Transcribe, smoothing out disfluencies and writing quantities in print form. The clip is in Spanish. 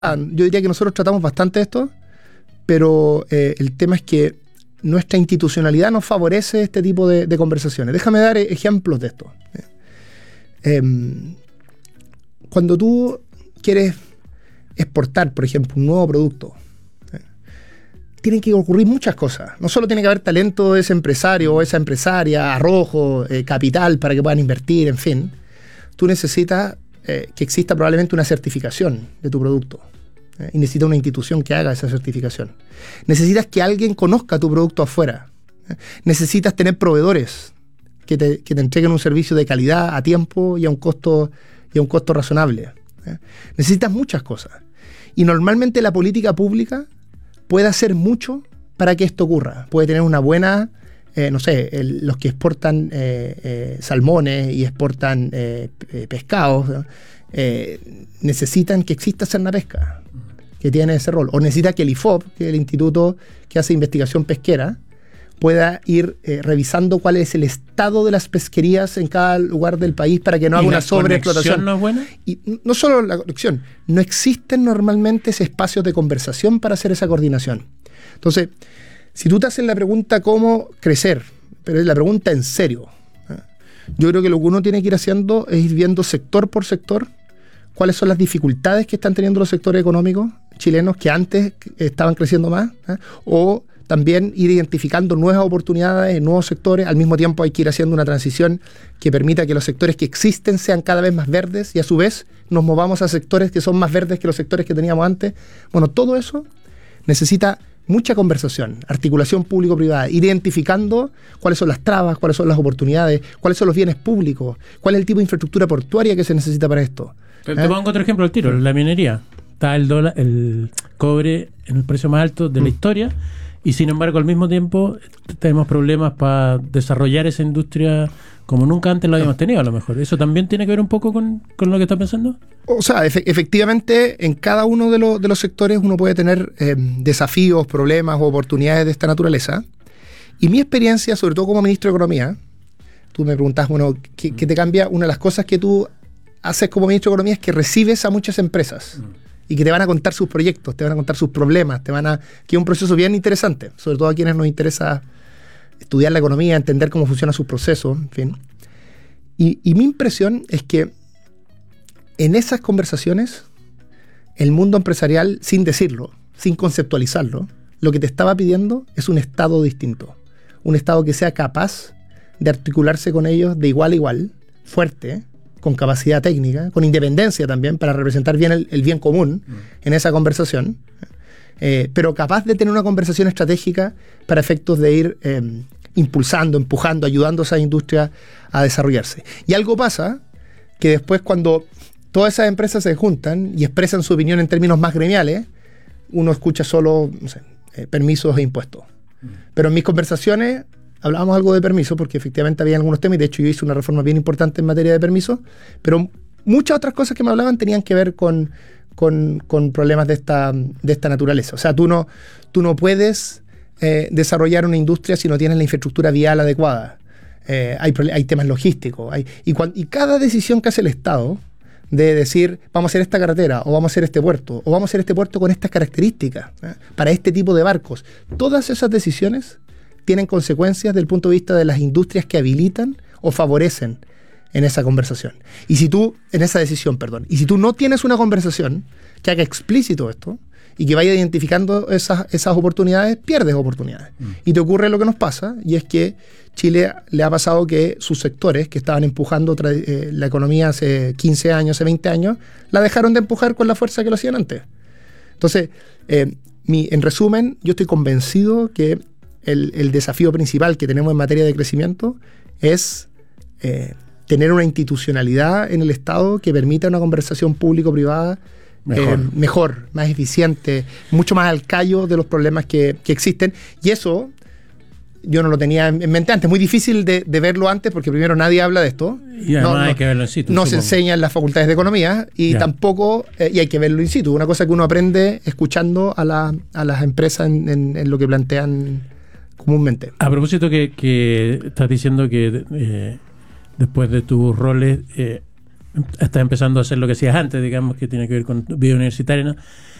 Yo diría que nosotros tratamos bastante esto, pero el tema es que nuestra institucionalidad nos favorece este tipo de conversaciones. Déjame dar ejemplos de esto. Cuando tú quieres exportar, por ejemplo, un nuevo producto, tienen que ocurrir muchas cosas. No solo tiene que haber talento de ese empresario o esa empresaria, arrojo, capital para que puedan invertir, en fin. Tú necesitas que exista probablemente una certificación de tu producto. Y necesitas una institución que haga esa certificación. Necesitas que alguien conozca tu producto afuera. Necesitas tener proveedores que te entreguen un servicio de calidad a tiempo y a un costo razonable. Necesitas muchas cosas. Y normalmente la política pública puede hacer mucho para que esto ocurra. Puede tener una buena, los que exportan salmones y exportan pescados, necesitan que exista Cernapesca, que tiene ese rol. O necesita que el IFOP, que es el instituto que hace investigación pesquera, pueda ir revisando cuál es el estado de las pesquerías en cada lugar del país para que no haga una sobreexplotación. ¿No es buena? Y no solo la conexión, no existen normalmente ese espacios de conversación para hacer esa coordinación. Entonces, si tú te haces la pregunta cómo crecer, pero es la pregunta en serio, yo creo que lo que uno tiene que ir haciendo es ir viendo sector por sector cuáles son las dificultades que están teniendo los sectores económicos chilenos que antes estaban creciendo más, o también ir identificando nuevas oportunidades en nuevos sectores. Al mismo tiempo hay que ir haciendo una transición que permita que los sectores que existen sean cada vez más verdes y a su vez nos movamos a sectores que son más verdes que los sectores que teníamos antes. Bueno, todo eso necesita mucha conversación, articulación público-privada, identificando cuáles son las trabas, cuáles son las oportunidades, cuáles son los bienes públicos, cuál es el tipo de infraestructura portuaria que se necesita para esto. Te pongo otro ejemplo al tiro, la minería. Está el cobre en el precio más alto de la historia y sin embargo al mismo tiempo tenemos problemas para desarrollar esa industria como nunca antes lo habíamos tenido a lo mejor. ¿Eso también tiene que ver un poco con lo que está pensando? O sea, efectivamente en cada uno de los sectores uno puede tener desafíos, problemas o oportunidades de esta naturaleza. Y mi experiencia, sobre todo como ministro de Economía, tú me preguntás, bueno, ¿qué te cambia? Una de las cosas que tú haces como ministro de Economía es que recibes a muchas empresas y que te van a contar sus proyectos, te van a contar sus problemas, que es un proceso bien interesante, sobre todo a quienes nos interesa estudiar la economía, entender cómo funcionan sus procesos, en fin. Y mi impresión es que en esas conversaciones el mundo empresarial, sin decirlo, sin conceptualizarlo, lo que te estaba pidiendo es un Estado distinto, un Estado que sea capaz de articularse con ellos de igual a igual, fuerte, con capacidad técnica, con independencia también para representar bien el bien común en esa conversación, pero capaz de tener una conversación estratégica para efectos de ir impulsando, empujando, ayudando a esa industria a desarrollarse. Y algo pasa que después cuando todas esas empresas se juntan y expresan su opinión en términos más gremiales, uno escucha solo, permisos e impuestos. Pero en mis conversaciones hablábamos algo de permiso, porque efectivamente había algunos temas, y de hecho yo hice una reforma bien importante en materia de permiso, pero muchas otras cosas que me hablaban tenían que ver con problemas de esta naturaleza. O sea, tú no puedes desarrollar una industria si no tienes la infraestructura vial adecuada. Hay temas logísticos. Y cada decisión que hace el Estado de decir, vamos a hacer esta carretera, o vamos a hacer este puerto, o vamos a hacer este puerto con estas características, para este tipo de barcos, todas esas decisiones tienen consecuencias desde el punto de vista de las industrias que habilitan o favorecen en esa conversación. Y si tú no tienes una conversación que haga explícito esto y que vaya identificando esas oportunidades, pierdes oportunidades. Y te ocurre lo que nos pasa, y es que Chile le ha pasado que sus sectores que estaban empujando la economía hace 15 años, hace 20 años, la dejaron de empujar con la fuerza que lo hacían antes. Entonces, en resumen, yo estoy convencido que el desafío principal que tenemos en materia de crecimiento es tener una institucionalidad en el Estado que permita una conversación público-privada mejor, más eficiente, mucho más al callo de los problemas que existen. Y eso yo no lo tenía en mente antes. Es muy difícil de verlo antes porque primero nadie habla de esto. Y además hay que verlo in situ. No se enseña en las facultades de economía y tampoco, y hay que verlo in situ. Una cosa que uno aprende escuchando a las empresas en lo que plantean comúnmente. A propósito que estás diciendo que después de tus roles estás empezando a hacer lo que hacías antes, digamos, que tiene que ver con vida universitaria, ¿no?